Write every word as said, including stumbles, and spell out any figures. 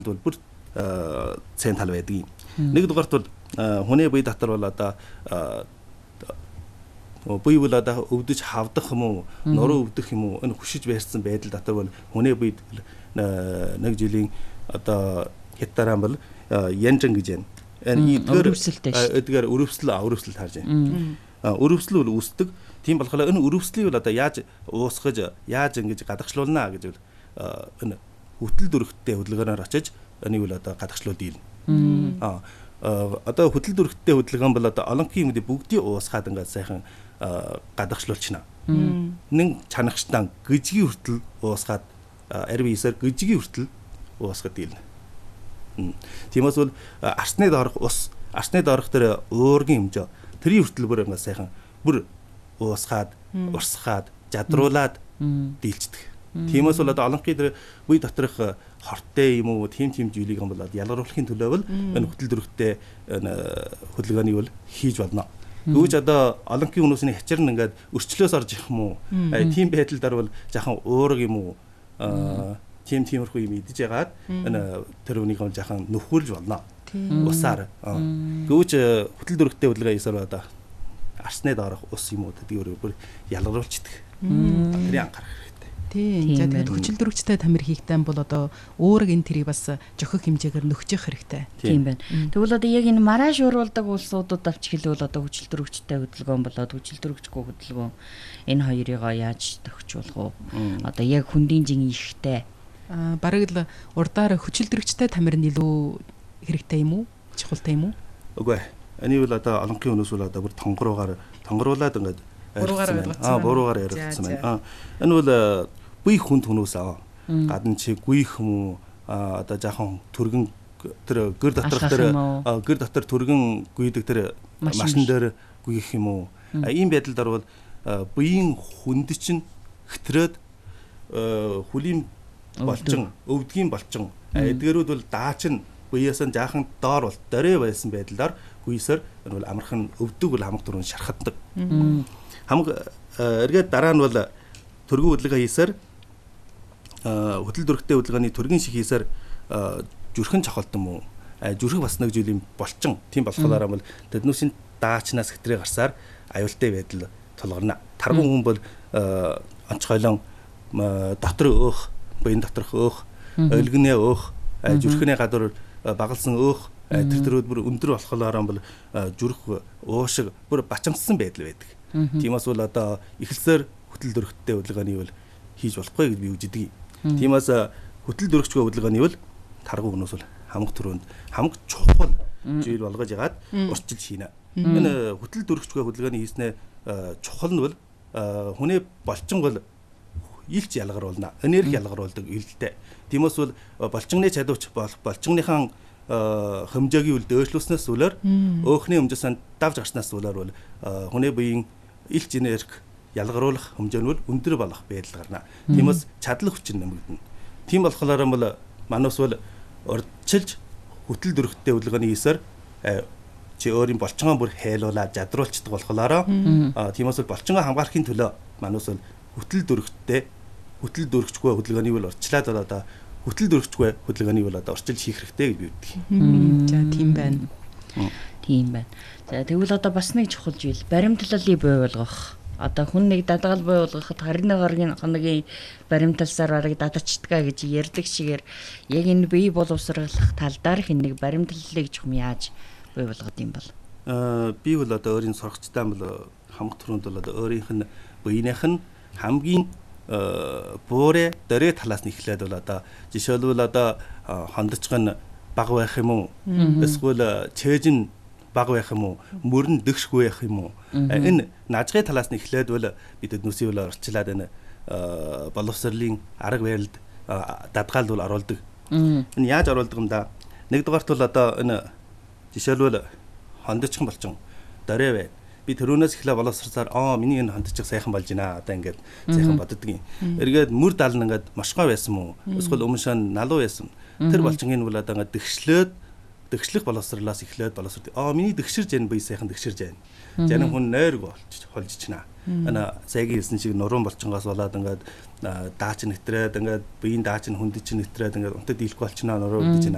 бол бүр цэн тал байдаг юм. Нэгдүгээрт бол хүний бие дотор бол одоо бие бол одоо өвдөж хавдах юм уу, нуруу өвдөх юм уу, энэ хүшиж байрсан байдал дотор бол хүний бие нэг жилийн одоо хятараа бол янжин гэж байна. Энэ эдгээр өрөвсөл өрөвсөл харж байна. Өрөвсөл бол үүсдэг. Тийм болохоор энэ өрөвслийг бол одоо яаж уусгаж, яаж ингэж гадагшлуулна гэж бол энэ хөтөл дүрхтээ хөдөлгөөнөөр очиж энийг бол одоо гадагшлуулд ийлнэ. Аа одоо хөтөл дүрхтээ хөдөлгөөн бол одоо олонхын юмд бүгдийг уусгаад ингээд сайхан гадагшлуулчихна. Нэг чанагчтан гжигийн хүртэл уусгаад эр биесээр гжигийн хүртэл уусгаад ийлнэ. Тиймээс бол арсны доорх ус, арсны доорх тэр уургийн хэмжээ тэрийн хүртэл бүр ингээд сайхан бүр уусгаад, урсгаад, жадруулаад дийлцдэг. Тиймээс бол одоо олонхын тэр бие доторх хортой юм уу, тийм тийм зүйлийг юм бол ялгаруулахын төлөө бол энэ хөтөл дүрхтээ хөдөлгөөнийг бол хийж болно. Тэгвэл одоо олонхын хүмүүсийн хачир нь ингээд өрчлөөс орж ирэх юм уу? Тийм байдлаар бол жаахан уурга юм уу? Тийм тиймэрхүү юм идэж ягаад энэ тэр үнийг нь жаахан нөхөрлж болно. Усаар. Тэгвэл хөтөл дүрхтээ хөдөлгөөн хийсээр одоо арсны доорх ус юм уу гэдгийг бүр ялгаруулчихдаг. Тэрийг анхаарах хэрэгтэй. Тийм. За тэгээд хүчил дүрхтэй тамир хийхтэй бол одоо өөрөг энэ тэрийг бас жохих хэмжээгээр нөхчих хэрэгтэй. Тийм байна. Тэгвэл одоо яг энэ маргааш уурладаг улсуудад авч хэлвэл одоо хүчил дүрхтэй хөдөлгөөн болоод хүчил дүрхчгүй хөдөлгөөн энэ хоёрыг яаж тохижуулах вэ? Одоо яг хүндийн жин ихтэй. Аа бараг л урдаар хүчил дүрхтэй тамир нь илүү хэрэгтэй юм уу? Чухалтай юм уу? Үгүй ээ. Энийг бол одоо олонхын хүмүүс бол одоо бүр тонгоруугаар тонгоруулад ингээд аа буруугаар ярилцсан байна. Аа энэ бол бие хүнд хүмүүс аа гадна чи гүйх юм уу одоо жаахан түргэн тэр гэр доторх тэр гэр дотор түргэн гүйдэг тэр машин дээр гүйх юм уу? Ийм байдлаар бол биеийн хүнд чинь хэтрээд хүлийн болчин өвдгийн болчин эдгээрүүд бол даач нь биеэс нь жаахан доор бол дөрөө байсан байдлаар гүйсээр энэ бол амархан өвдөг бол хамаг түрүүн шархаддаг. Хамаг эргээд дараа нь бол төргөн хөдөлгөөн хийсээр хөтөл дүрхтэй хөдөлгөөний төргийн шиг хийсээр зүрхэн цохолдсон мөн зүрх бас нэг зүйлийн болчин тийм болохоор бол тэднүүсийн даачнаас хэтрээ гарсаар аюултай байдал тулгарна. Тарган хүн бол онцгойлон дотор өөх, биеийн доторх өөх, өлгөнөө өөх, зүрхний гадуур багалсан өөх тэр төрөд бүр өндөр болохоор бол зүрх уушиг бүр бачамдсан байдал байдаг. Тиймээс бол одоо эхлэлсээр хөтөл дүрхтэй хөдөлгөөний бол хийж болохгүй гэж би үздэг. Тиймээс хөтөл дүрхчгүй хөдөлгөөний бол тарган хүмүүс бол хамаг төрөнд хамаг чухал зүйл болгож ягаад урчилж хийнэ. Энэ хөтөл дүрхчгүй хөдөлгөөний хийснээ чухал нь бол хүний болчин бол илч ялгаруулна. Энерги ялгаруулдаг илтэй. Тиймээс бол болчинны чадварч болчинныхан хэмжээгийн үл дөөшлүүлснээс үлээр өөхний хэмжээсээ давж гарснаас үлээр бол хүний биеийн илч энерги ялгаруулах хэмжээ нь бол өндөр болох байдал гарна. Тиймээс чадлах хүч нэмэгдэнэ. Тийм болохоор бол манус бол урдчилж хөтөл дүрхтэй хөдөлгөөний хийсээр чи өөрийн болчингоо бүр хайлуулаад жадруулцдаг болохоор тиймээс бол болчингоо хамгаалахын төлөө манус бол хөтөл дүрхтэй хөтөл дүрхчгүй хөдөлгөөний бол урдчлаад бол одоо хөтөл дүрхчгүй хөдөлгөөний бол одоо орчилж хийх хэрэгтэй гэж би үздэг. За тийм байна. Тийм байна. За тэгвэл одоо бас нэг чухал зүйл баримтлалыг бий болгох. Одоо хүн нэг дадгал бий болгоход харны хоногийн хоногийн баримтлалсаар бараг дадачдгаа гэж ярьдаг шигээр яг энэ бие боловсруулах талдаар хин нэг баримтлалыг чухам яаж бий болгоод юм бол? Аа би бол одоо өөрийн сурагчтай бол хамаг түрүүнд бол одоо өөрийнх нь биенийх нь хамгийн буурэ дөрэ талаас нь эхлээд бол одоо жишээлбэл одоо хондочг нь баг байх юм уу? Эсвэл чээж нь баг байх юм уу? Мөрн дэгшгүй байх юм уу? Энэ наажгын талаас нь эхлээд бол бид нүсийн бол орчлаад энэ боловсролын арга барилд дадгаалд бол оруулдаг. Энэ яаж оруулдаг юм да? Нэгдүгээрт бол одоо энэ жишээлбэл хондочг болчин дөрэ бай. Би төрөөнөөс эхлээ боловсрсаар аа миний энэ хондчиг сайхан болж байна одоо ингээд сайхан боддог юм. Эргээд мөр дал нь ингээд мошгой байсан мó эсвэл өмнө шан налуу байсан. Тэр болчингийн бол одоо ингээд дэгшлээд дэгшлэх боловсрлоос эхлээд боловсрд. Аа миний дэгширж яана бие сайхан дэгширж яана. Жанин хүн нойрг болж холж чина. Ана сайгийн хэлсэн шиг нуруун болчингоос болоод ингээд даач нэтрээд ингээд биеийн даач нь хүнд чинь нэтрээд ингээд унтад дийлэхгүй болчихно нуруу үлдэж байна.